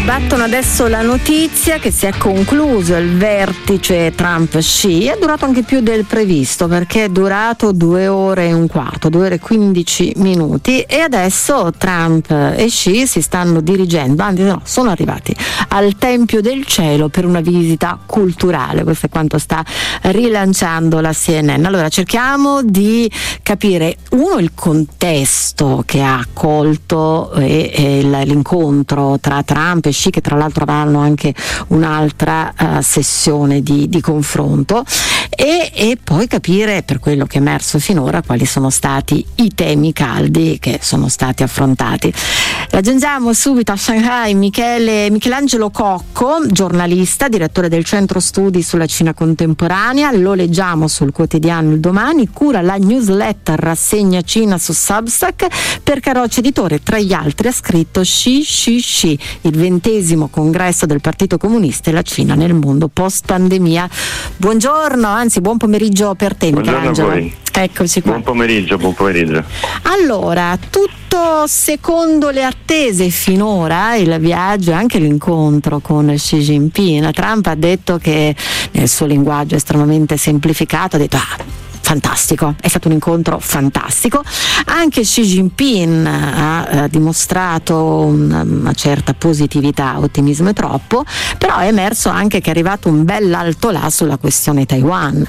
battono adesso la notizia che si è concluso il vertice Trump-Xi. È durato anche più del previsto, perché è durato 2 ore e un quarto, 2 ore e 15 minuti, e adesso Trump e Xi si stanno dirigendo, anzi no, sono arrivati al Tempio del Cielo per una visita culturale. Questo è quanto sta rilanciando la CNN. Allora cerchiamo di capire il contesto che ha accolto l'incontro tra Trump e Xi, che tra l'altro avranno anche un'altra sessione di confronto, e poi capire, per quello che è emerso finora, quali sono stati i temi caldi che sono stati affrontati. Raggiungiamo subito a Shanghai Michelangelo Cocco, giornalista, direttore del Centro Studi sulla Cina Contemporanea. Lo leggiamo sul quotidiano Il Domani, cura la newsletter Rassegna Cina su Substack. Per Carocci Editore, tra gli altri, ha scritto Xi, il 20° congresso del Partito Comunista e la Cina nel mondo post pandemia. Buongiorno, anzi buon pomeriggio per te, Michelangelo. Buongiorno a voi. Eccoci qua. Buon pomeriggio. Allora, tutto secondo le attese finora, il viaggio e anche l'incontro con Xi Jinping. Trump ha detto che, nel suo linguaggio estremamente semplificato, ha detto fantastico, è stato un incontro fantastico. Anche Xi Jinping ha dimostrato una certa positività, ottimismo è troppo, però è emerso anche che è arrivato un bell'alto là sulla questione Taiwan.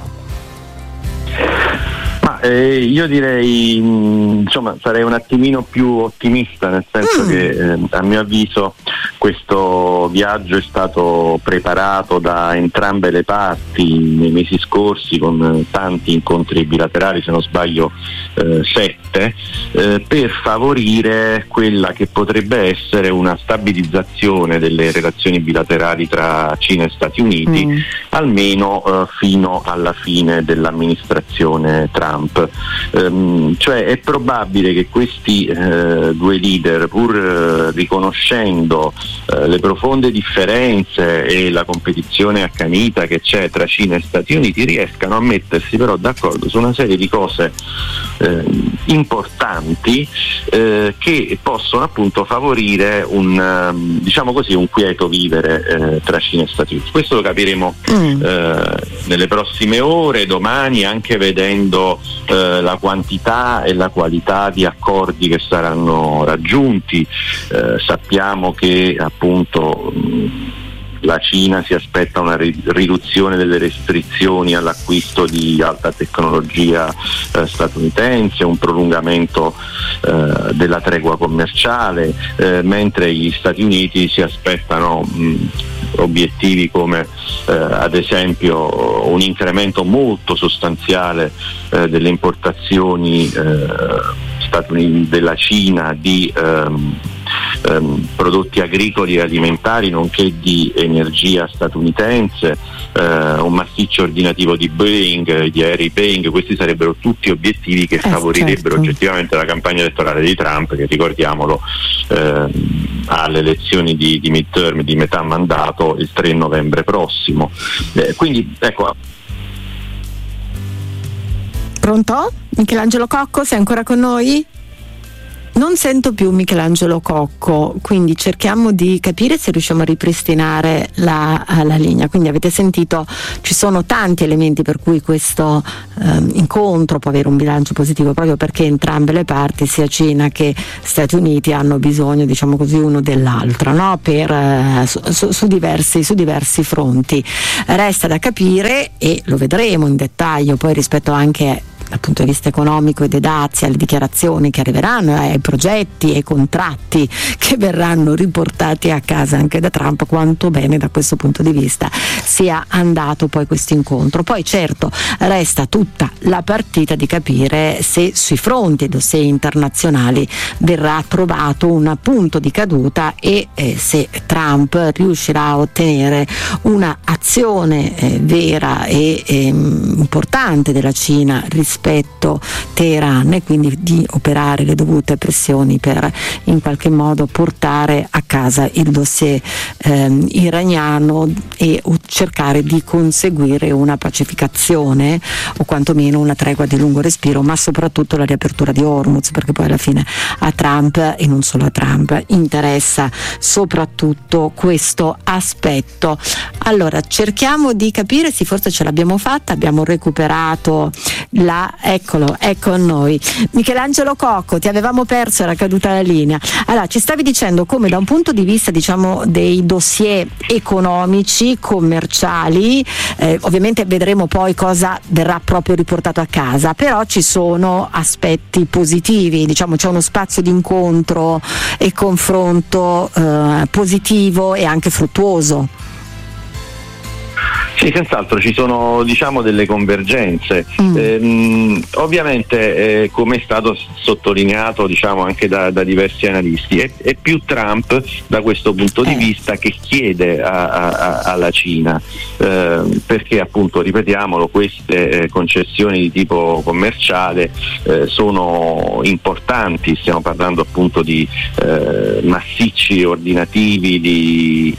Io direi, sarei un attimino più ottimista, nel senso che a mio avviso questo viaggio è stato preparato da entrambe le parti nei mesi scorsi, con tanti incontri bilaterali, se non sbaglio 7, per favorire quella che potrebbe essere una stabilizzazione delle relazioni bilaterali tra Cina e Stati Uniti, almeno fino alla fine dell'amministrazione Trump. Cioè è probabile che questi due leader, pur riconoscendo le profonde differenze e la competizione accanita che c'è tra Cina e Stati Uniti, riescano a mettersi però d'accordo su una serie di cose importanti che possono appunto favorire un quieto vivere tra Cina e Stati Uniti. Questo lo capiremo nelle prossime ore, domani, anche vedendo la quantità e la qualità di accordi che saranno raggiunti. Sappiamo che appunto la Cina si aspetta una riduzione delle restrizioni all'acquisto di alta tecnologia statunitense, un prolungamento della tregua commerciale, mentre gli Stati Uniti si aspettano obiettivi come ad esempio un incremento molto sostanziale delle importazioni della Cina di prodotti agricoli e alimentari, nonché di energia statunitense, un massiccio ordinativo di Boeing, di aerei Boeing. Questi sarebbero tutti obiettivi che favorirebbero oggettivamente la campagna elettorale di Trump, che, ricordiamolo, alle elezioni di midterm, di metà mandato, il 3 novembre prossimo. Quindi ecco. Pronto? Michelangelo Cocco, sei ancora con noi? Non sento più Michelangelo Cocco, quindi cerchiamo di capire se riusciamo a ripristinare la linea. Quindi avete sentito, ci sono tanti elementi per cui questo incontro può avere un bilancio positivo, proprio perché entrambe le parti, sia Cina che Stati Uniti, hanno bisogno, diciamo così, uno dell'altro, no? su diversi fronti. Resta da capire, e lo vedremo in dettaglio poi rispetto anche dal punto di vista economico e dei dazi, alle dichiarazioni che arriveranno, ai progetti e ai contratti che verranno riportati a casa anche da Trump, quanto bene da questo punto di vista sia andato poi questo incontro. Poi certo resta tutta la partita di capire se sui fronti e dossier internazionali verrà trovato un punto di caduta e se Trump riuscirà a ottenere una azione vera e importante della Cina rispetto sospetto Teheran e quindi di operare le dovute pressioni per in qualche modo portare a casa il dossier iraniano e cercare di conseguire una pacificazione o quantomeno una tregua di lungo respiro, ma soprattutto la riapertura di Hormuz, perché poi alla fine a Trump, e non solo a Trump, interessa soprattutto questo aspetto. Allora cerchiamo di capire, sì, forse ce l'abbiamo fatta, abbiamo recuperato eccolo, è con noi Michelangelo Cocco, ti avevamo perso, era caduta la linea. Allora ci stavi dicendo come da un punto di vista, diciamo, dei dossier economici, commerciali, ovviamente vedremo poi cosa verrà proprio riportato a casa, però ci sono aspetti positivi, diciamo c'è uno spazio di incontro e confronto positivo e anche fruttuoso. Sì, senz'altro ci sono, diciamo, delle convergenze. Ovviamente, come è stato sottolineato, diciamo, anche da diversi analisti, è più Trump da questo punto di vista che chiede alla Cina, perché appunto, ripetiamolo, queste concessioni di tipo commerciale sono importanti. Stiamo parlando appunto di massicci ordinativi, di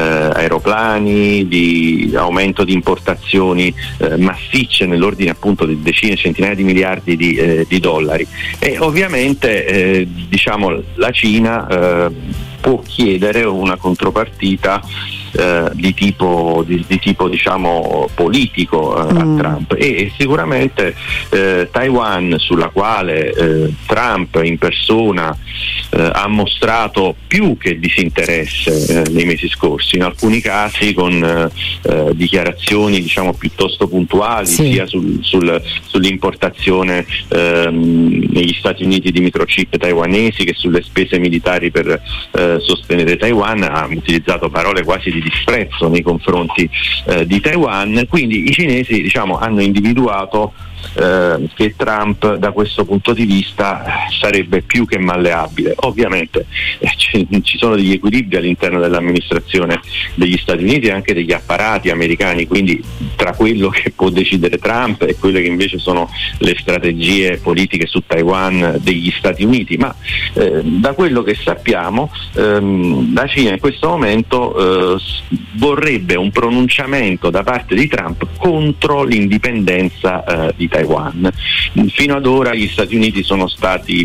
aeroplani, di aumento di importazioni massicce nell'ordine appunto di decine, centinaia di miliardi di dollari, e ovviamente diciamo la Cina può chiedere una contropartita di tipo diciamo politico a Trump, e sicuramente Taiwan, sulla quale Trump in persona ha mostrato più che disinteresse nei mesi scorsi, in alcuni casi con dichiarazioni, diciamo, piuttosto puntuali, sì, sia sull'importazione negli Stati Uniti di microchip taiwanesi che sulle spese militari per sostenere Taiwan. Ha utilizzato parole quasi di disprezzo nei confronti di Taiwan. Quindi i cinesi, diciamo, hanno individuato che Trump da questo punto di vista sarebbe più che malleabile. Ovviamente ci sono degli equilibri all'interno dell'amministrazione degli Stati Uniti e anche degli apparati americani, quindi tra quello che può decidere Trump e quelle che invece sono le strategie politiche su Taiwan degli Stati Uniti, ma da quello che sappiamo la Cina in questo momento vorrebbe un pronunciamento da parte di Trump contro l'indipendenza di Taiwan. Fino ad ora gli Stati Uniti sono stati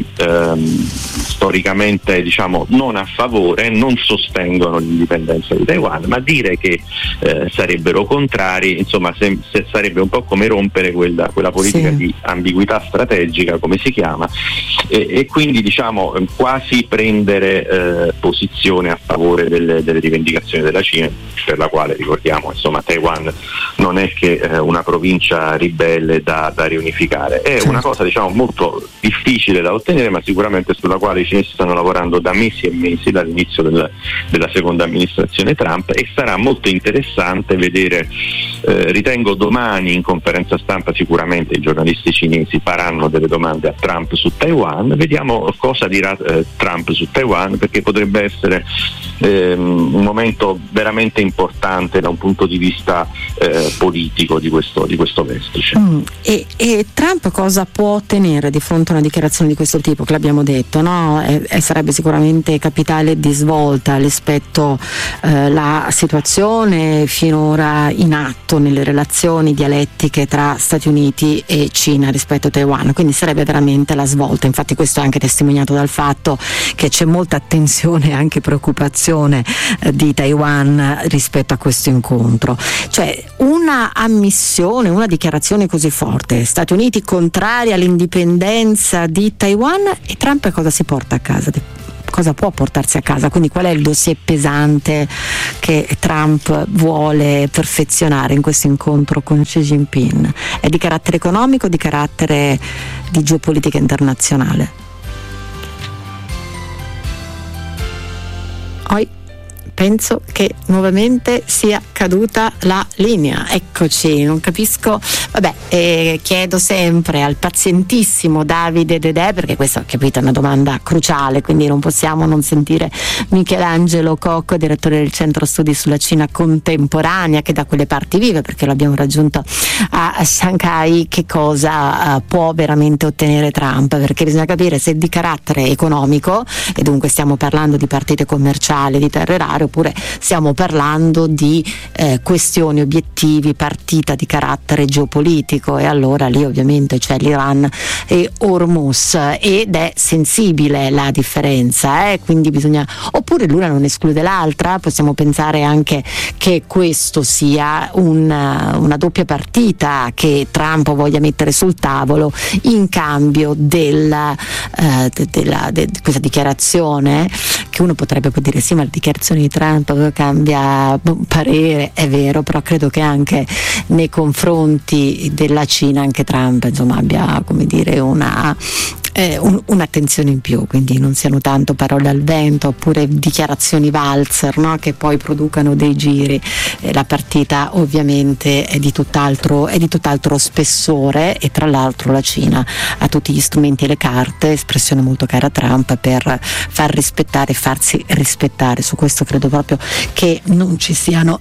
storicamente, diciamo, non a favore, non sostengono l'indipendenza di Taiwan, ma dire che sarebbero contrari, insomma, se sarebbe un po' come rompere quella politica, sì, di ambiguità strategica, come si chiama, e quindi, diciamo, quasi prendere posizione a favore delle rivendicazioni della Cina, per la quale, ricordiamo, insomma, Taiwan non è che una provincia ribelle da riunificare. È una cosa, diciamo, molto difficile da ottenere, ma sicuramente sulla quale i cinesi stanno lavorando da mesi e mesi, dall'inizio della seconda amministrazione Trump, e sarà molto interessante vedere, ritengo domani in conferenza stampa sicuramente i giornalisti cinesi faranno delle domande a Trump su Taiwan, vediamo cosa dirà Trump su Taiwan, perché potrebbe essere un momento veramente importante da un punto di vista politico di questo vertice. E Trump cosa può ottenere di fronte a una dichiarazione di questo tipo, che l'abbiamo detto, no? Sarebbe sicuramente capitale di svolta rispetto alla situazione finora in atto nelle relazioni dialettiche tra Stati Uniti e Cina rispetto a Taiwan, quindi sarebbe veramente la svolta. Infatti questo è anche testimoniato dal fatto che c'è molta attenzione e anche preoccupazione di Taiwan rispetto a questo incontro. Cioè, una ammissione, una dichiarazione così forte, Stati Uniti contrari all'indipendenza di Taiwan, e Trump cosa si porta a casa? Cosa può portarsi a casa? Quindi qual è il dossier pesante che Trump vuole perfezionare in questo incontro con Xi Jinping? È di carattere economico o di carattere di geopolitica internazionale? Penso che nuovamente sia caduta la linea. Eccoci, non capisco Chiedo sempre al pazientissimo Davide Dedè, perché questa, capito, è una domanda cruciale, quindi non possiamo non sentire Michelangelo Cocco, direttore del Centro Studi sulla Cina Contemporanea, che da quelle parti vive, perché l'abbiamo raggiunto a Shanghai. Che cosa può veramente ottenere Trump? Perché bisogna capire se è di carattere economico, e dunque stiamo parlando di partite commerciali, di terre rare, oppure stiamo parlando di questioni, obiettivi, partita di carattere geopolitico, e allora lì ovviamente c'è l'Iran e Hormuz, ed è sensibile la differenza, quindi bisogna, oppure l'una non esclude l'altra. Possiamo pensare anche che questo sia una doppia partita che Trump voglia mettere sul tavolo in cambio di questa dichiarazione, che uno potrebbe poi dire sì, ma la dichiarazione di Trump cambia parere, è vero, però credo che anche nei confronti della Cina anche Trump abbia, come dire, un'attenzione in più, quindi non siano tanto parole al vento oppure dichiarazioni valzer, no? Che poi producano dei giri. La partita ovviamente è di tutt'altro spessore, e tra l'altro la Cina ha tutti gli strumenti e le carte, espressione molto cara a Trump, per far rispettare e farsi rispettare. Su questo credo proprio che non ci siano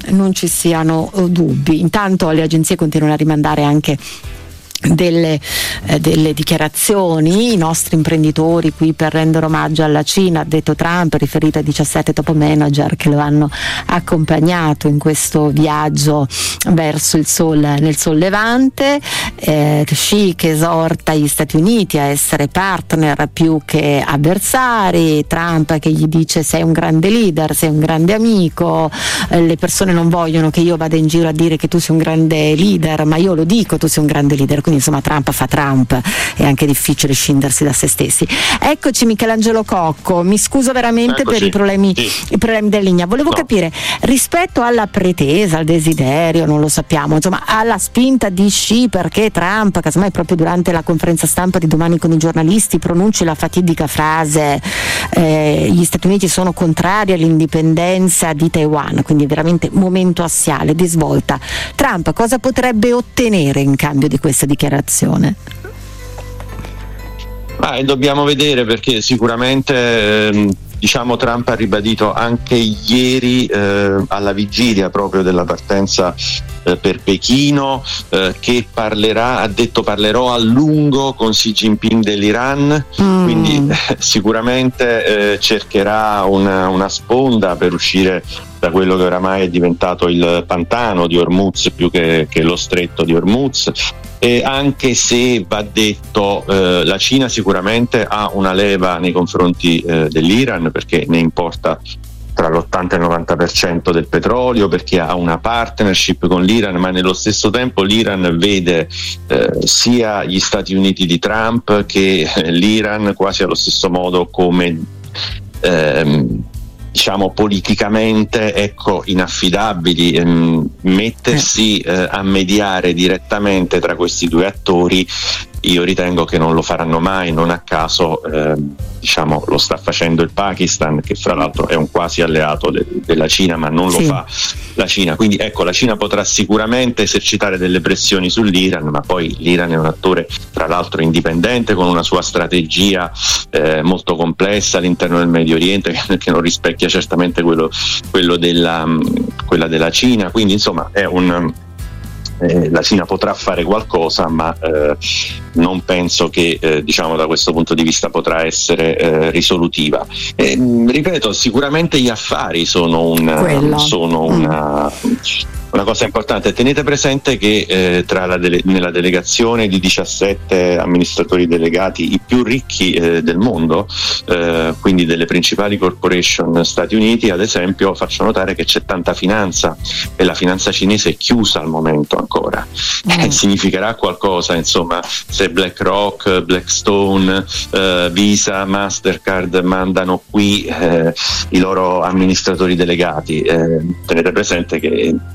dubbi. Intanto le agenzie continuano a rimandare anche delle dichiarazioni. I nostri imprenditori qui per rendere omaggio alla Cina, ha detto Trump, riferito ai 17 top manager che lo hanno accompagnato in questo viaggio verso nel Sol Levante. Xi che esorta gli Stati Uniti a essere partner più che avversari, Trump che gli dice sei un grande leader, sei un grande amico, le persone non vogliono che io vada in giro a dire che tu sei un grande leader, ma io lo dico, tu sei un grande leader. Quindi insomma Trump fa Trump, è anche difficile scindersi da se stessi. Eccoci Michelangelo Cocco, mi scuso veramente per i problemi della linea. Volevo capire, rispetto alla pretesa, al desiderio, non lo sappiamo, alla spinta di Xi perché Trump, casomai proprio durante la conferenza stampa di domani con i giornalisti, pronunci la fatidica frase gli Stati Uniti sono contrari all'indipendenza di Taiwan, quindi veramente momento assiale di svolta. Trump cosa potrebbe ottenere in cambio di questa dichiarazione? Dobbiamo vedere, perché sicuramente Trump ha ribadito anche ieri alla vigilia proprio della partenza per Pechino che ha detto parlerò a lungo con Xi Jinping dell'Iran, quindi sicuramente cercherà una sponda per uscire da quello che oramai è diventato il pantano di Hormuz più che lo stretto di Hormuz. E anche se va detto, la Cina sicuramente ha una leva nei confronti dell'Iran, perché ne importa tra l'80 e il 90% del petrolio, perché ha una partnership con l'Iran, ma nello stesso tempo l'Iran vede sia gli Stati Uniti di Trump che l'Iran quasi allo stesso modo come politicamente inaffidabili. Mettersi a mediare direttamente tra questi due attori, io ritengo che non lo faranno mai. Non a caso lo sta facendo il Pakistan, che fra l'altro è un quasi alleato della Cina, ma non lo fa la Cina. Quindi la Cina potrà sicuramente esercitare delle pressioni sull'Iran, ma poi l'Iran è un attore tra l'altro indipendente, con una sua strategia molto complessa all'interno del Medio Oriente, che non rispecchia certamente quella della Cina. Quindi insomma è la Cina potrà fare qualcosa, ma non penso che da questo punto di vista potrà essere risolutiva. Ripeto, sicuramente gli affari sono una cosa importante. Tenete presente che nella delegazione di 17 amministratori delegati, i più ricchi del mondo, quindi delle principali corporation Stati Uniti, ad esempio, faccio notare che c'è tanta finanza, e la finanza cinese è chiusa al momento ancora. Significherà qualcosa, insomma, se BlackRock, Blackstone, Visa, Mastercard mandano qui i loro amministratori delegati. Tenete presente che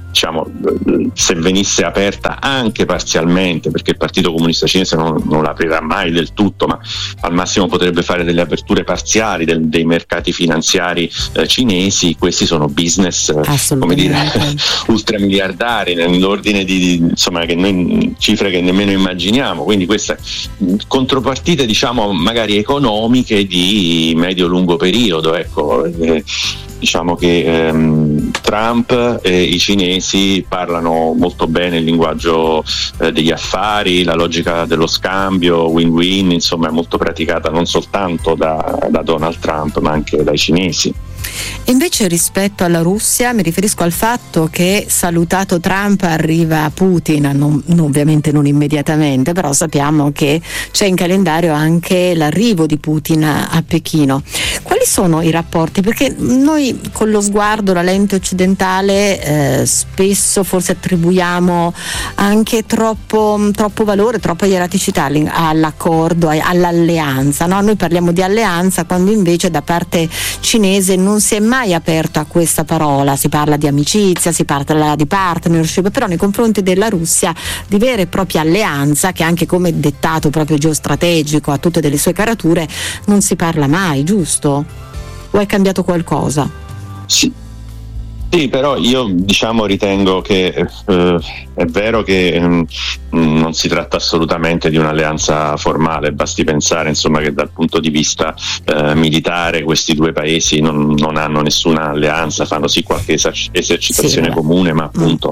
diciamo, se venisse aperta anche parzialmente, perché il Partito Comunista Cinese non l'aprirà mai del tutto, ma al massimo potrebbe fare delle aperture parziali dei mercati finanziari cinesi, questi sono business, come dire, ultramiliardari, nell'ordine di insomma, cifre che nemmeno immaginiamo, quindi queste contropartite, diciamo, magari economiche di medio-lungo periodo, ecco. Diciamo che Trump e i cinesi parlano molto bene il linguaggio degli affari, la logica dello scambio, win-win, insomma è molto praticata non soltanto da Donald Trump ma anche dai cinesi. Invece rispetto alla Russia mi riferisco al fatto che, salutato Trump, arriva Putin, ovviamente non immediatamente, però sappiamo che c'è in calendario anche l'arrivo di Putin a Pechino. Quali sono i rapporti? Perché noi con lo sguardo, la lente occidentale, spesso forse attribuiamo anche troppo valore, troppa ieraticità all'accordo, all'alleanza, no? Noi parliamo di alleanza quando invece da parte cinese non si è mai aperto a questa parola, si parla di amicizia, si parla di partnership, però nei confronti della Russia di vera e propria alleanza, che anche come dettato proprio geostrategico ha tutte delle sue carature, non si parla mai, giusto? O è cambiato qualcosa? Sì, però io ritengo che è vero che non si tratta assolutamente di un'alleanza formale, basti pensare insomma che dal punto di vista militare questi due paesi non hanno nessuna alleanza, fanno sì qualche esercitazione comune, ma appunto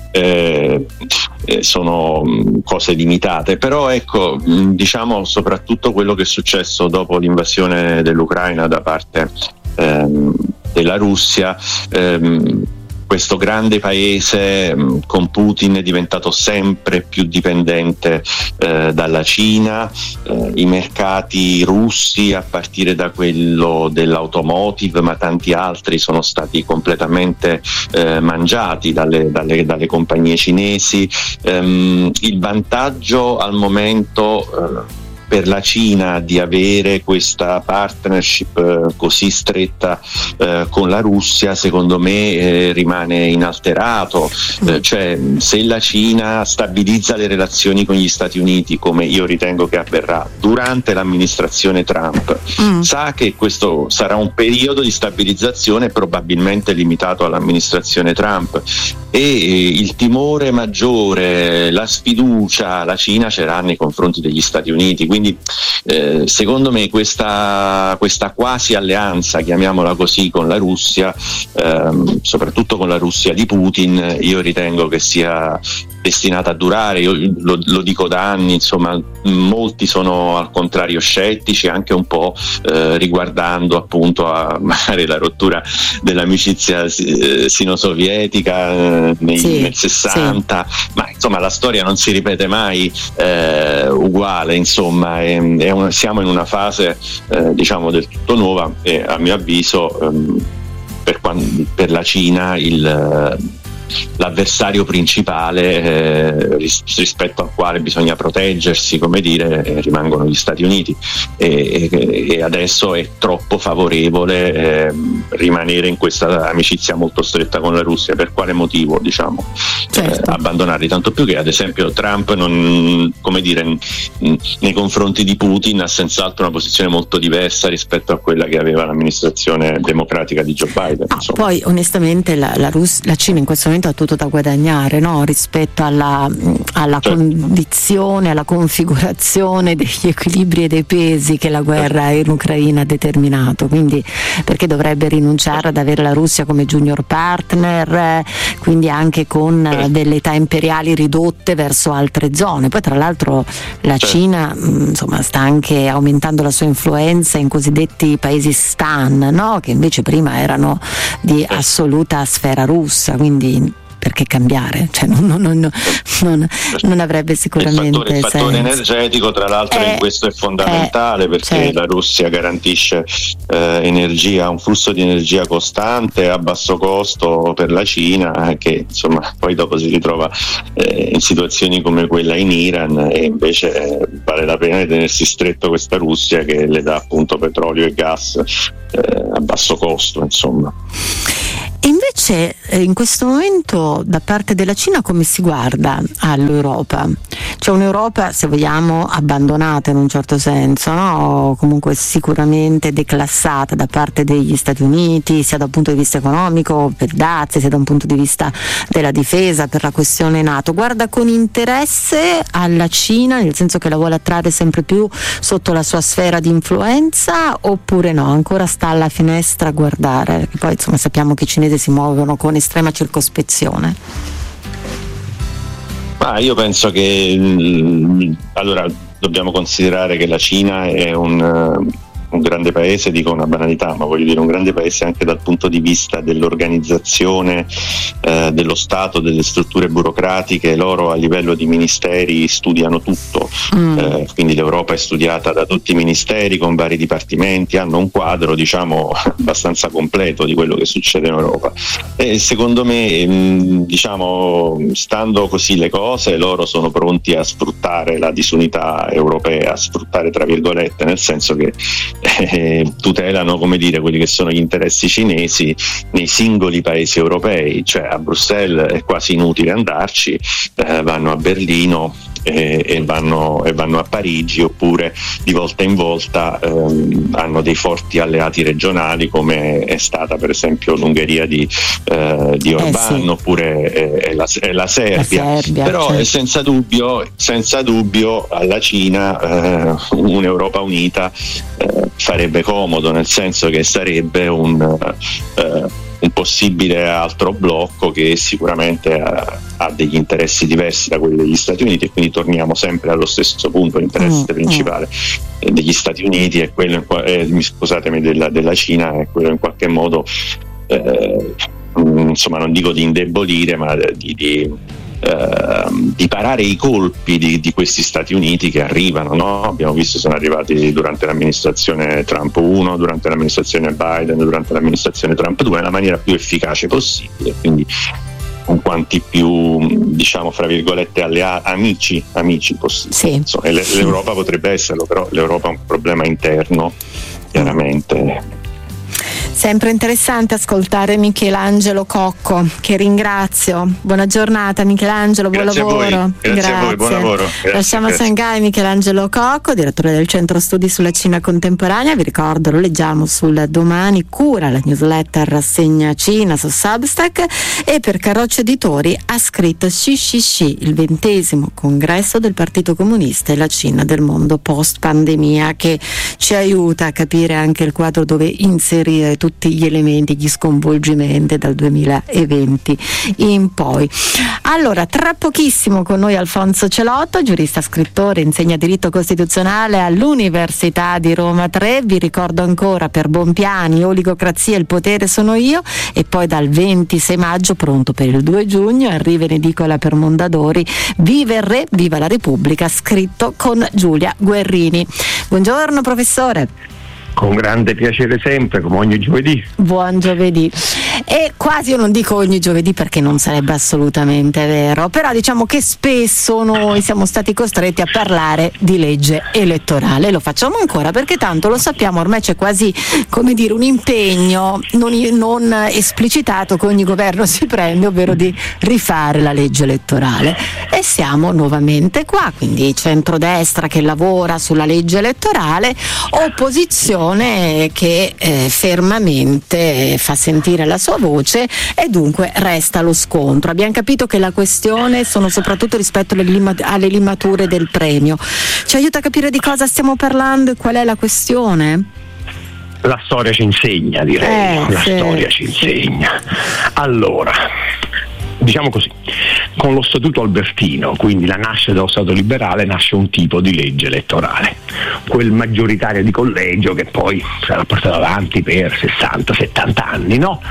sono cose limitate. Però ecco, diciamo soprattutto quello che è successo dopo l'invasione dell'Ucraina da parte della Russia, questo grande paese con Putin è diventato sempre più dipendente dalla Cina, i mercati russi, a partire da quello dell'automotive, ma tanti altri, sono stati completamente mangiati dalle compagnie cinesi. Il vantaggio al momento per la Cina di avere questa partnership così stretta con la Russia, secondo me rimane inalterato. Cioè, se la Cina stabilizza le relazioni con gli Stati Uniti, come io ritengo che avverrà durante l'amministrazione Trump, sa che questo sarà un periodo di stabilizzazione probabilmente limitato all'amministrazione Trump, e il timore maggiore, la sfiducia, la Cina ce l'ha nei confronti degli Stati Uniti. Quindi secondo me questa quasi alleanza, chiamiamola così, con la Russia, soprattutto con la Russia di Putin, io ritengo che sia destinata a durare. Io lo dico da anni, insomma, molti sono al contrario scettici, anche un po' riguardando appunto a magari la rottura dell'amicizia sino-sovietica nel 60, ma insomma la storia non si ripete mai uguale, insomma, siamo in una fase diciamo del tutto nuova, e a mio avviso per la Cina l'avversario principale rispetto al quale bisogna proteggersi, come dire, rimangono gli Stati Uniti, e adesso è troppo favorevole rimanere in questa amicizia molto stretta con la Russia. Per quale motivo, diciamo, abbandonarli? Tanto più che ad esempio Trump nei confronti di Putin ha senz'altro una posizione molto diversa rispetto a quella che aveva l'amministrazione democratica di Joe Biden. Poi onestamente la Cina in questo momento ha tutto da guadagnare, no? Rispetto alla condizione, alla configurazione degli equilibri e dei pesi che la guerra in Ucraina ha determinato. Quindi perché dovrebbe rinunciare ad avere la Russia come junior partner, quindi anche con delle età imperiali ridotte verso altre zone? Poi tra l'altro la Cina insomma sta anche aumentando la sua influenza in cosiddetti paesi stan, no? Che invece prima erano di assoluta sfera russa, quindi perché cambiare? Cioè, non avrebbe sicuramente il fattore senso. energetico, tra l'altro, in questo è fondamentale, perché la Russia garantisce energia, un flusso di energia costante a basso costo per la Cina, che insomma poi dopo si ritrova in situazioni come quella in Iran, e invece vale la pena tenersi stretto questa Russia che le dà appunto petrolio e gas a basso costo, insomma. Invece invece in questo momento da parte della Cina come si guarda all'Europa? C'è un'Europa, se vogliamo, abbandonata in un certo senso, no? Comunque sicuramente declassata da parte degli Stati Uniti, sia da un punto di vista economico, per dazi, sia da un punto di vista della difesa, per la questione NATO. Guarda con interesse alla Cina, nel senso che la vuole attrarre sempre più sotto la sua sfera di influenza, oppure no? Ancora sta alla finestra a guardare? Perché poi insomma sappiamo che i cinesi si muovono con estrema circospezione. Io penso che allora dobbiamo considerare che la Cina è un grande paese, dico una banalità, ma voglio dire un grande paese anche dal punto di vista dell'organizzazione dello Stato, delle strutture burocratiche. Loro a livello di ministeri studiano tutto, quindi l'Europa è studiata da tutti i ministeri con vari dipartimenti, hanno un quadro diciamo abbastanza completo di quello che succede in Europa e secondo me diciamo stando così le cose loro sono pronti a sfruttare la disunità europea, a sfruttare tra virgolette, nel senso che tutelano, come dire, quelli che sono gli interessi cinesi nei singoli paesi europei, cioè a Bruxelles è quasi inutile andarci, vanno a Berlino e vanno a Parigi, oppure di volta in volta hanno dei forti alleati regionali come è stata per esempio l'Ungheria di Orbán, oppure la Serbia. Però certo. senza dubbio alla Cina un'Europa unita farebbe comodo, nel senso che sarebbe un possibile altro blocco che sicuramente ha degli interessi diversi da quelli degli Stati Uniti, e quindi torniamo sempre allo stesso punto. L'interesse principale degli Stati Uniti è quello della Cina, è quello in qualche modo insomma non dico di indebolire, ma di parare i colpi di questi Stati Uniti che arrivano, no? Abbiamo visto, sono arrivati durante l'amministrazione Trump 1, durante l'amministrazione Biden, durante l'amministrazione Trump 2 nella maniera più efficace possibile, quindi con quanti più diciamo fra virgolette amici possibili. Sì. Insomma, l'Europa potrebbe esserlo, però l'Europa ha un problema interno chiaramente. Sempre interessante ascoltare Michelangelo Cocco, che ringrazio. Buona giornata Michelangelo, buon lavoro. Grazie a voi, buon lavoro. Lasciamo a Shanghai Michelangelo Cocco, direttore del Centro Studi sulla Cina Contemporanea. Vi ricordo, lo leggiamo sul Domani, cura la newsletter Rassegna Cina su Substack, e per Carroccio Editori ha scritto Xi, il 20° congresso del Partito Comunista e la Cina del mondo post pandemia, che ci aiuta a capire anche il quadro dove inserire tutti gli elementi, gli sconvolgimenti dal 2020 in poi. Allora, tra pochissimo con noi Alfonso Celotto, giurista, scrittore, insegna diritto costituzionale all'Università di Roma 3. Vi ricordo ancora per Bompiani, Oligocrazia, il potere sono io, e poi dal 26 maggio, pronto per il 2 giugno, arriva in edicola per Mondadori Viva il Re, Viva la Repubblica, scritto con Giulia Guerrini. Buongiorno professore. Con grande piacere sempre, come ogni giovedì. Buon giovedì. E quasi io non dico ogni giovedì perché non sarebbe assolutamente vero, però diciamo che spesso noi siamo stati costretti a parlare di legge elettorale. Lo facciamo ancora perché tanto lo sappiamo, ormai c'è quasi, come dire, un impegno non esplicitato che ogni governo si prende, ovvero di rifare la legge elettorale. E siamo nuovamente qua, quindi centrodestra che lavora sulla legge elettorale, opposizione che fermamente fa sentire la sua voce, e dunque resta lo scontro. Abbiamo capito che la questione sono soprattutto rispetto alle limature del premio. Ci aiuta a capire di cosa stiamo parlando e qual è la questione? La storia ci insegna, direi. Storia ci insegna. Allora, diciamo così, con lo Statuto Albertino, quindi la nascita dello Stato liberale, nasce un tipo di legge elettorale, quel maggioritario di collegio che poi sarà portato avanti per 60-70 anni, no?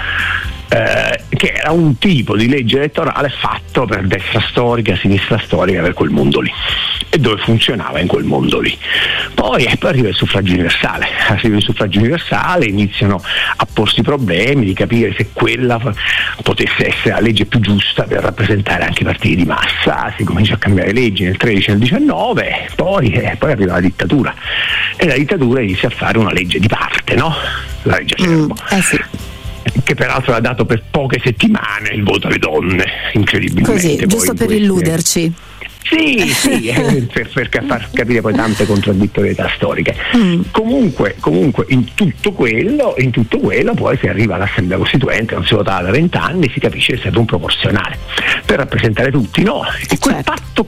Che era un tipo di legge elettorale fatto per destra storica, sinistra storica, per quel mondo lì, e dove funzionava in quel mondo lì. Poi arriva il suffragio universale. Arriva il suffragio universale, iniziano a porsi problemi di capire se quella potesse essere la legge più giusta per rappresentare anche i partiti di massa. Si comincia a cambiare leggi nel 13 e nel 19, poi arriva la dittatura, e la dittatura inizia a fare una legge di parte, no? La legge Acerbo. Sì. che peraltro ha dato per poche settimane il voto alle donne, incredibilmente. Così, giusto per illuderci. Sì, per far capire poi tante contraddittorietà storiche. Comunque in tutto quello poi si arriva all'Assemblea Costituente, non si votava da 20 anni, si capisce che serve un proporzionale per rappresentare tutti, no? E quel patto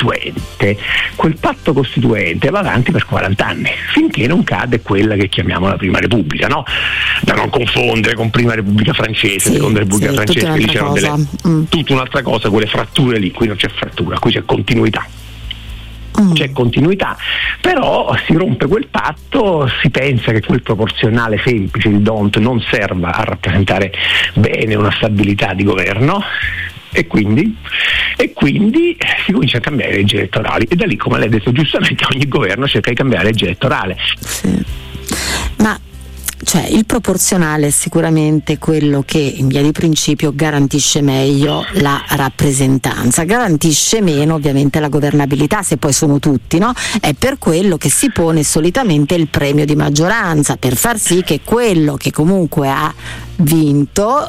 costituente va avanti per 40 anni, finché non cade quella che chiamiamo la Prima Repubblica, no? Da non confondere con Prima Repubblica francese, Seconda Repubblica francese, che dicevano tutta un'altra cosa, quelle fratture lì. Qui non c'è frattura, qui c'è continuità. C'è continuità, però si rompe quel patto, si pensa che quel proporzionale semplice, il DONT, non serva a rappresentare bene una stabilità di governo, e quindi si comincia a cambiare le leggi elettorali, e da lì, come lei ha detto giustamente, ogni governo cerca di cambiare la legge elettorale. Sì. Ma il proporzionale è sicuramente quello che in via di principio garantisce meglio la rappresentanza, garantisce meno ovviamente la governabilità, se poi sono tutti, no? È per quello che si pone solitamente il premio di maggioranza, per far sì che quello che comunque ha vinto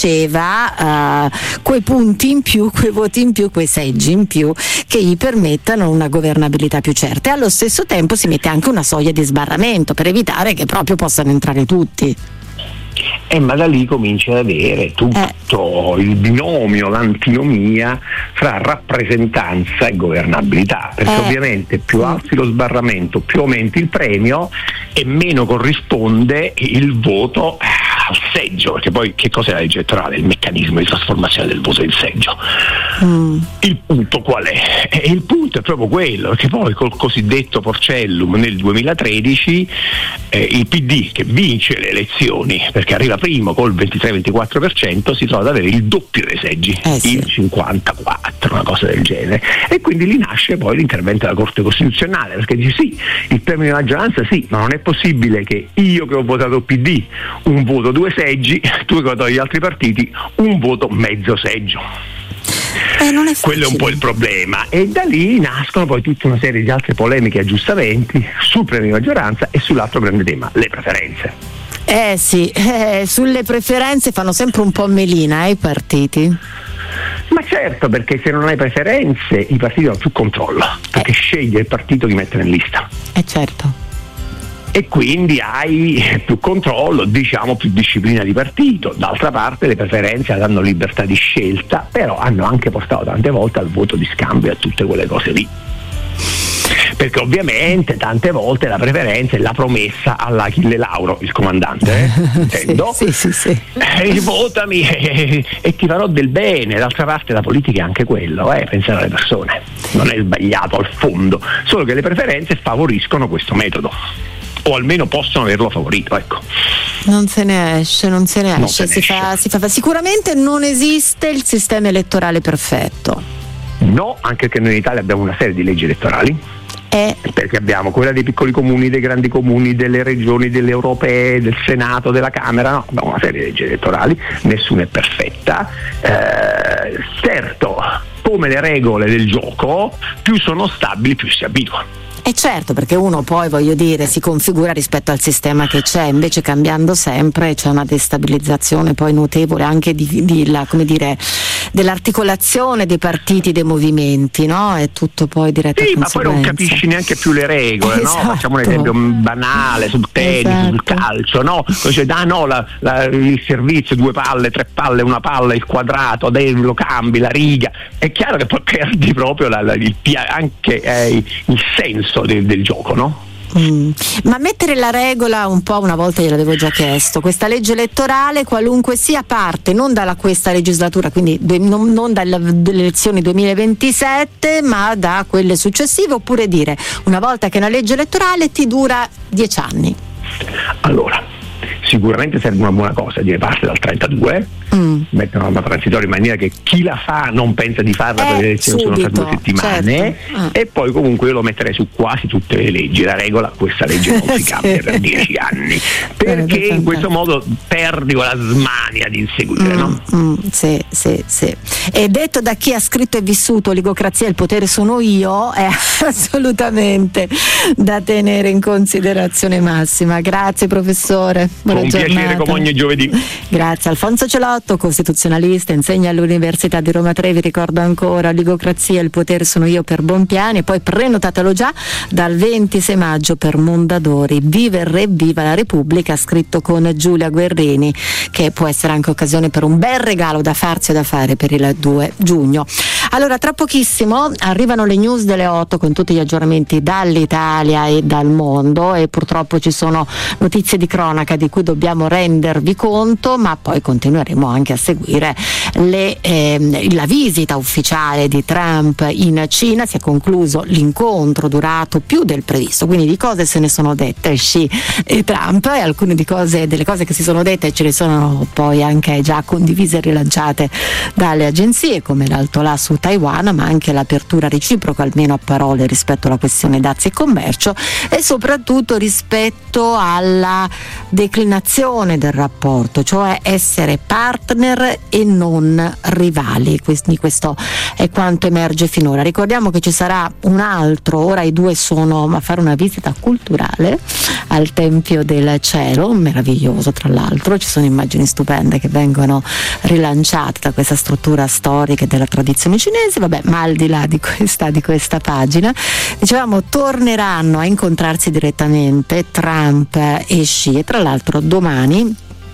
riceva quei punti in più, quei voti in più, quei seggi in più che gli permettano una governabilità più certa, e allo stesso tempo si mette anche una soglia di sbarramento per evitare che proprio possano entrare tutti. Ma da lì comincia ad avere tutto il binomio, l'antinomia fra rappresentanza e governabilità, perché ovviamente più alzi lo sbarramento, più aumenti il premio e meno corrisponde il voto al seggio, perché poi che cos'è la legge elettorale? Il meccanismo di trasformazione del voto in seggio. Il punto qual è? Il punto è proprio quello, perché poi col cosiddetto Porcellum nel 2013 il PD, che vince le elezioni perché arriva primo col 23-24%, si trova ad avere il doppio dei seggi, il 54, una cosa del genere, e quindi lì nasce poi l'intervento della Corte Costituzionale, perché dice sì, il premio di maggioranza sì, ma non è possibile che io che ho votato PD un voto 2 seggi, tu che hai votato gli altri partiti un voto mezzo seggio. Non è quello è un po' il problema, e da lì nascono poi tutta una serie di altre polemiche e aggiustamenti sul premio di maggioranza e sull'altro grande tema, le preferenze. Sulle preferenze fanno sempre un po' melina i partiti. Ma certo, perché se non hai preferenze i partiti hanno più controllo, perché sceglie il partito che mette in lista. Certo. E quindi hai più controllo, diciamo più disciplina di partito. D'altra parte le preferenze danno libertà di scelta, però hanno anche portato tante volte al voto di scambio, a tutte quelle cose lì. Perché ovviamente tante volte la preferenza è la promessa all'Achille Lauro, il comandante, intendo. Sì. Votami e ti farò del bene. D'altra parte la politica è anche quello, pensare alle persone. Non è sbagliato al fondo, solo che le preferenze favoriscono questo metodo, o almeno possono averlo favorito, ecco. Non se ne esce. Si fa. Sicuramente non esiste il sistema elettorale perfetto. No, anche che noi in Italia abbiamo una serie di leggi elettorali. Perché abbiamo quella dei piccoli comuni, dei grandi comuni, delle regioni, delle europee, del Senato, della Camera, no, abbiamo una serie di leggi elettorali, nessuna è perfetta. Certo, come le regole del gioco, più sono stabili più si abitua. Certo, perché uno poi, si configura rispetto al sistema che c'è, invece cambiando sempre c'è una destabilizzazione poi notevole anche dell'articolazione dei partiti, dei movimenti, no? È tutto poi diretto a conseguenza. Ma poi non capisci neanche più le regole, esatto. No? Facciamo un esempio banale sul tennis, sul calcio, no? Il servizio, 2 palle, 3 palle, 1 palla, il quadrato, lo cambi, la riga. È chiaro che poi perdi proprio anche il senso del gioco, no? Ma mettere la regola un po', una volta gliel'avevo già chiesto, questa legge elettorale qualunque sia parte non da questa legislatura, quindi non dalle elezioni 2027 ma da quelle successive, oppure dire una volta che è una legge elettorale ti dura 10 anni? Allora, sicuramente serve una buona cosa, dire parte dal 32, mettere una norma transitoria in maniera che chi la fa non pensa di farla per le elezioni sono tra 2 settimane, certo. E poi comunque io lo metterei su quasi tutte le leggi, la regola, questa legge non si cambia per 10 anni, perché in questo modo perdi quella smania di inseguire, no? Sì. E detto da chi ha scritto e vissuto Oligocrazia e il potere sono io, è assolutamente da tenere in considerazione massima. Grazie professore. buona un giornata. Piacere come ogni giovedì. Grazie. Alfonso Celotto, costituzionalista, insegna all'Università di Roma Tre, vi ricordo ancora Oligocrazia, il potere sono io per Bompiani, e poi prenotatelo già dal 26 maggio per Mondadori, Viva il Re, viva la Repubblica, scritto con Giulia Guerrini, che può essere anche occasione per un bel regalo da farsi o da fare per il 2 giugno. Allora, tra pochissimo arrivano le news delle 8 con tutti gli aggiornamenti dall'Italia e dal mondo, e purtroppo ci sono notizie di cronaca di cui dobbiamo rendervi conto, ma poi continueremo anche a seguire la visita ufficiale di Trump in Cina. Si è concluso l'incontro durato più del previsto, quindi di cose se ne sono dette Xi e Trump, e alcune delle cose che si sono dette ce ne sono poi anche già condivise e rilanciate dalle agenzie, come l'alto là su Taiwan, ma anche l'apertura reciproca, almeno a parole, rispetto alla questione dazi e commercio, e soprattutto rispetto alla declinazione del rapporto, cioè essere partner e non rivali. Quindi questo è quanto emerge finora. Ricordiamo che ci sarà un altro, ora i due sono a fare una visita culturale al Tempio del Cielo, meraviglioso tra l'altro, ci sono immagini stupende che vengono rilanciate da questa struttura storica e della tradizione cinese. Vabbè, ma al di là di questa pagina, dicevamo, torneranno a incontrarsi direttamente Trump e Xi, e tra l'altro domani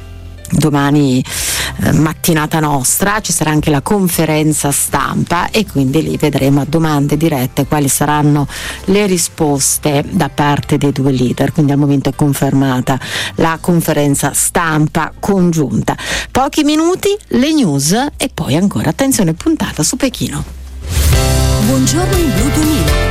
mattinata nostra ci sarà anche la conferenza stampa, e quindi lì vedremo a domande dirette quali saranno le risposte da parte dei due leader. Quindi al momento è confermata la conferenza stampa congiunta. Pochi minuti, le news, e poi ancora attenzione, puntata su Pechino. Buongiorno in Blu 2000.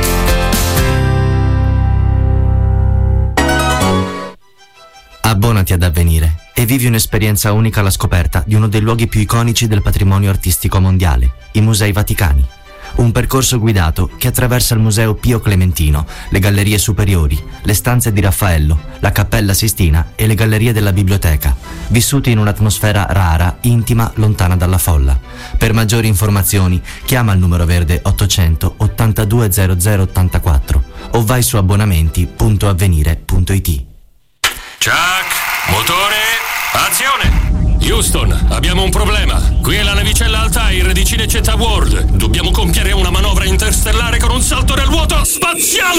Abbonati ad Avvenire e vivi un'esperienza unica alla scoperta di uno dei luoghi più iconici del patrimonio artistico mondiale, i Musei Vaticani. Un percorso guidato che attraversa il Museo Pio Clementino, le gallerie superiori, le stanze di Raffaello, la Cappella Sistina e le gallerie della biblioteca, vissuti in un'atmosfera rara, intima, lontana dalla folla. Per maggiori informazioni chiama il numero verde 800 82 0084 o vai su abbonamenti.avvenire.it. Chuck, motore, azione! Houston, abbiamo un problema. Qui è la navicella Altair di Cinecittà World. Dobbiamo compiere una manovra interstellare con un salto nel vuoto spaziale!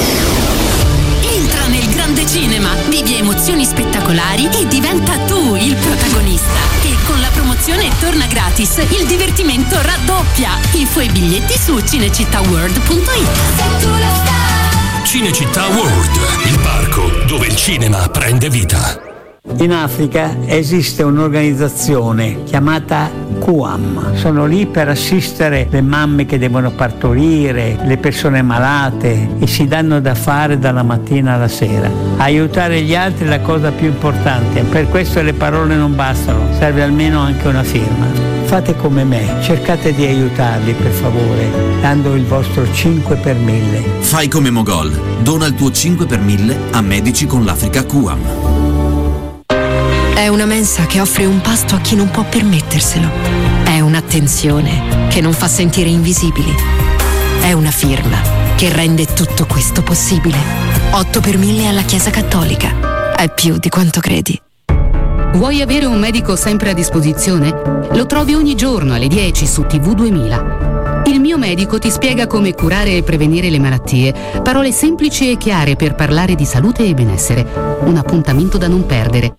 Entra nel grande cinema, vivi emozioni spettacolari e diventa tu il protagonista. E con la promozione torna gratis, il divertimento raddoppia. Info e biglietti su cinecittàworld.it. Cinecittà World, il parco dove il cinema prende vita. In Africa esiste un'organizzazione chiamata QAM. Sono lì per assistere le mamme che devono partorire, le persone malate, e si danno da fare dalla mattina alla sera. Aiutare gli altri è la cosa più importante, per questo le parole non bastano, serve almeno anche una firma. Fate come me, cercate di aiutarli per favore, dando il vostro 5 per 1000. Fai come Mogol, dona il tuo 5 per 1000 a Medici con l'Africa QAM. È una mensa che offre un pasto a chi non può permetterselo. È un'attenzione che non fa sentire invisibili. È una firma che rende tutto questo possibile. 8 per 1000 alla Chiesa Cattolica. È più di quanto credi. Vuoi avere un medico sempre a disposizione? Lo trovi ogni giorno alle 10 su TV 2000. Il mio medico ti spiega come curare e prevenire le malattie. Parole semplici e chiare per parlare di salute e benessere. Un appuntamento da non perdere.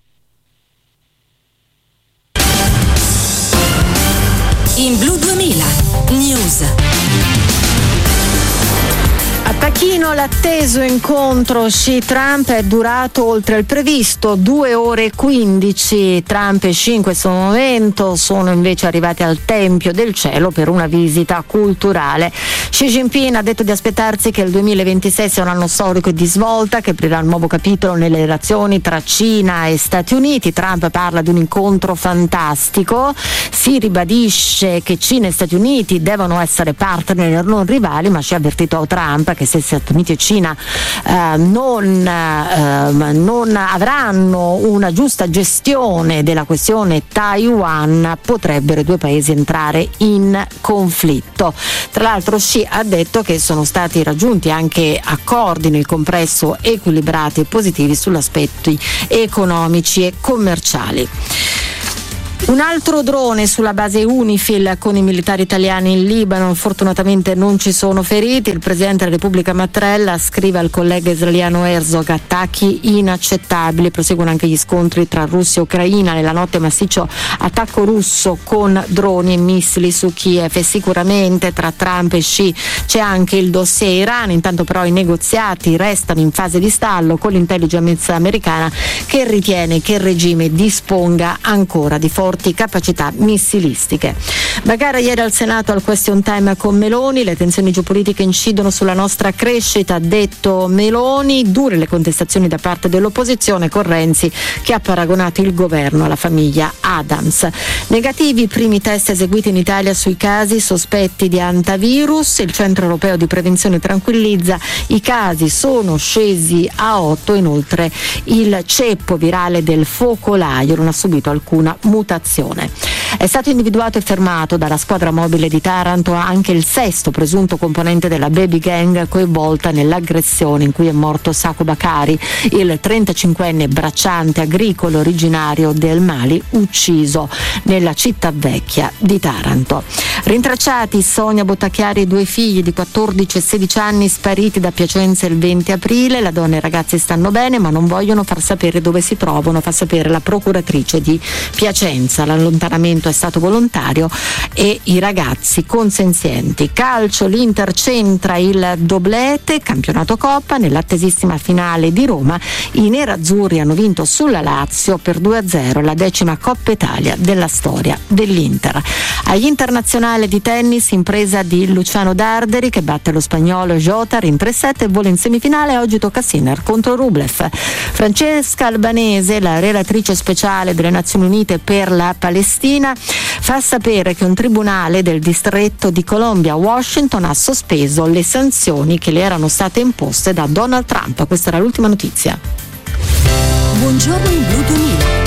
In Blu 2000 News. A Pechino l'atteso incontro Xi-Trump è durato oltre il previsto, 2 ore e 15. Trump e Xi in questo momento sono invece arrivati al Tempio del Cielo per una visita culturale. Xi Jinping ha detto di aspettarsi che il 2026 sia un anno storico e di svolta che aprirà un nuovo capitolo nelle relazioni tra Cina e Stati Uniti. Trump parla di un incontro fantastico, si ribadisce che Cina e Stati Uniti devono essere partner e non rivali, ma Xi ha avvertito Trump che se Stati Uniti e Cina non avranno una giusta gestione della questione Taiwan, potrebbero i due paesi entrare in conflitto. Tra l'altro Xi ha detto che sono stati raggiunti anche accordi nel complesso equilibrati e positivi sugli aspetti economici e commerciali. Un altro drone sulla base UNIFIL con i militari italiani in Libano, fortunatamente non ci sono feriti. Il Presidente della Repubblica Mattarella scrive al collega israeliano Herzog: attacchi inaccettabili, proseguono anche gli scontri tra Russia e Ucraina, nella notte massiccio attacco russo con droni e missili su Kiev, e sicuramente tra Trump e Xi c'è anche il dossier Iran. Intanto però i negoziati restano in fase di stallo con l'intelligence americana che ritiene che il regime disponga ancora di forti capacità missilistiche. Bagara ieri al Senato al question time con Meloni: le tensioni geopolitiche incidono sulla nostra crescita, ha detto Meloni. Dure le contestazioni da parte dell'opposizione, con Renzi che ha paragonato il governo alla famiglia Adams. Negativi i primi test eseguiti in Italia sui casi sospetti di antivirus. Il Centro Europeo di Prevenzione tranquillizza: i casi sono scesi a 8. Inoltre il ceppo virale del focolaio non ha subito alcuna mutazione. È stato individuato e fermato dalla squadra mobile di Taranto anche il 6º presunto componente della baby gang coinvolta nell'aggressione in cui è morto Sacco Bakari, il 35enne bracciante agricolo originario del Mali, ucciso nella città vecchia di Taranto. Rintracciati Sonia Bottacchiari e 2 figli di 14 e 16 anni spariti da Piacenza il 20 aprile. La donna e i ragazzi stanno bene ma non vogliono far sapere dove si trovano, fa sapere la procuratrice di Piacenza. L'allontanamento è stato volontario e i ragazzi consenzienti. Calcio, l'Inter centra il doblete, campionato Coppa. Nell'attesissima finale di Roma i nerazzurri hanno vinto sulla Lazio per 2-0, la 10ª Coppa Italia della storia dell'Inter. Agli internazionali di tennis, impresa di Luciano Darderi che batte lo spagnolo Jotar in 3-7 e vola in semifinale. Oggi tocca Sinner contro Rublev. Francesca Albanese, la relatrice speciale delle Nazioni Unite per la Palestina, fa sapere che un tribunale del distretto di Columbia, Washington, ha sospeso le sanzioni che le erano state imposte da Donald Trump. Questa era l'ultima notizia. Buongiorno in Blu 2000.